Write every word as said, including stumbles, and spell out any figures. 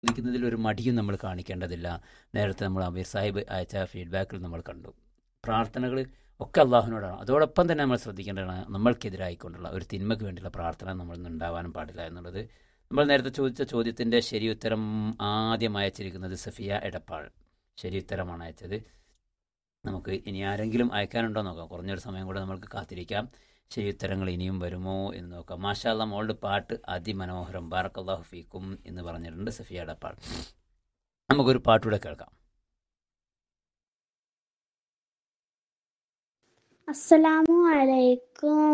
ചോദിക്കുന്നതിൽ ഒരു മടിയും നമ്മൾ കാണിക്കേണ്ടതില്ല. നേരത്തെ നമ്മൾ അമീർ സാഹിബ് അയച്ച ഫീഡ്ബാക്കിൽ നമ്മൾ കണ്ടു. പ്രാർത്ഥനകൾ ഒക്കെ അള്ളാഹുവിനോടാണ്. അതോടൊപ്പം തന്നെ നമ്മൾ ശ്രദ്ധിക്കേണ്ടതാണ് നമ്മൾക്കെതിരായിക്കൊണ്ടുള്ള ഒരു തിന്മയ്ക്ക് വേണ്ടിയുള്ള പ്രാർത്ഥന നമ്മളിൽ ഉണ്ടാവാനും പാടില്ല എന്നുള്ളത്. നമ്മൾ നേരത്തെ ചോദിച്ച ചോദ്യത്തിൻ്റെ ശരിയുത്തരം ആദ്യം അയച്ചിരിക്കുന്നത് സഫിയ എടപ്പാൾ. ശരിയുത്തരമാണ് അയച്ചത്. നമുക്ക് ഇനി ആരെങ്കിലും അയക്കാനുണ്ടോ നോക്കാം. കുറഞ്ഞൊരു സമയം കൂടെ നമുക്ക് കാത്തിരിക്കാം. ശരിയുത്തരങ്ങൾ ഇനിയും വരുമോ എന്ന് നോക്കാം. മാഷാ അല്ലാ, മോളുടെ പാട്ട് അതിമനോഹരം, ബാറക്കല്ലാഹു ഫീക്കും എന്ന് പറഞ്ഞിട്ടുണ്ട് സഫിയ എടപ്പാൾ. നമുക്കൊരു പാട്ടൂടെ കേൾക്കാം. അസ്സലാമു അലൈക്കും.